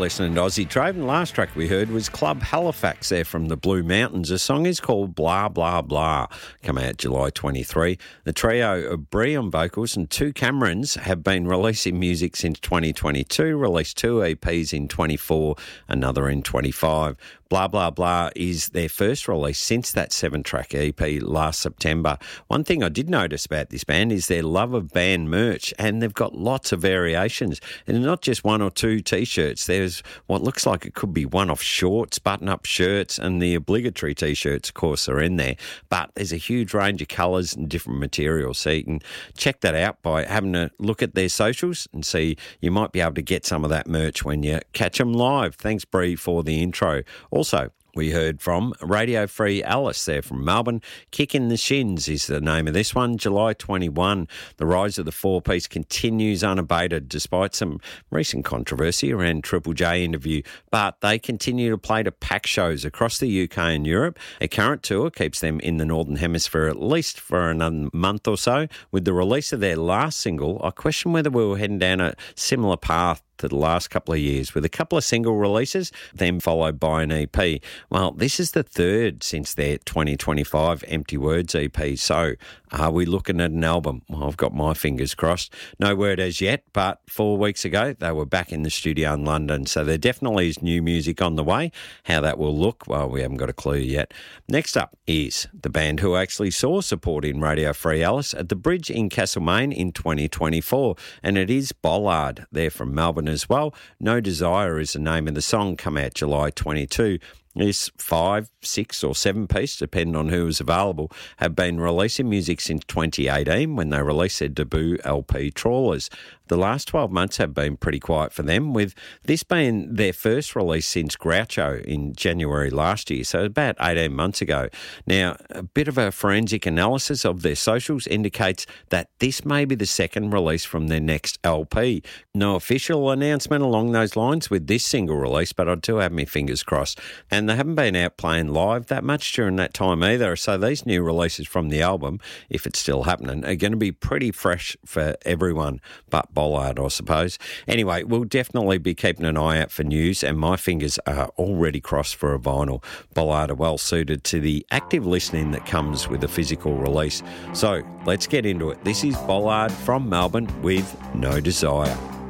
Listening to Aussie Trade, and the last track we heard was Club Halifax there from the Blue Mountains. The song is called Blah Blah Blah, come out July 23. The trio of Bree on vocals and two Camerons have been releasing music since 2022, released 2 EPs in 24, another in 25. Blah Blah Blah is their first release since that 7-track EP last September. One thing I did notice about this band is their love of band merch, and they've got lots of variations. And not just one or two T-shirts. There's what looks like it could be one-off shorts, button-up shirts, and the obligatory T-shirts, of course, are in there. But there's a huge range of colours and different materials, so you can check that out by having a look at their socials and see you might be able to get some of that merch when you catch them live. Thanks, Bree, for the intro. Also, we heard from Radio Free Alice there from Melbourne. Kickin' the Shins is the name of this one, July 21. The rise of the four-piece continues unabated despite some recent controversy around Triple J interview, but they continue to play to pack shows across the UK and Europe. A current tour keeps them in the Northern Hemisphere at least for another month or so. With the release of their last single, I question whether we were heading down a similar path to the last couple of years, with a couple of single releases, then followed by an EP. Well, this is the third since their 2025 Empty Words EP, so are we looking at an album? Well, I've got my fingers crossed. No word as yet, but 4 weeks ago they were back in the studio in London, so there definitely is new music on the way. How that will look, well, we haven't got a clue yet. Next up is the band who actually saw support in Radio Free Alice at the Bridge in Castlemaine in 2024, and it is Bollard. They're from Melbourne as well. No Desire is the name of the song, come out July 22. This 5, 6 or 7 piece, depending on who is available, have been releasing music since 2018 when they released their debut LP Trawlers. The last 12 months have been pretty quiet for them, with this being their first release since Groucho in January last year, so about 18 months ago. Now, a bit of a forensic analysis of their socials indicates that this may be the second release from their next LP. No official announcement along those lines with this single release, but I do have my fingers crossed. And they haven't been out playing live that much during that time either, so these new releases from the album, if it's still happening, are going to be pretty fresh for everyone but Bollard, I suppose. Anyway, we'll definitely be keeping an eye out for news, and my fingers are already crossed for a vinyl. Bollard are well suited to the active listening that comes with a physical release. So let's get into it. This is Bollard from Melbourne with No Desire.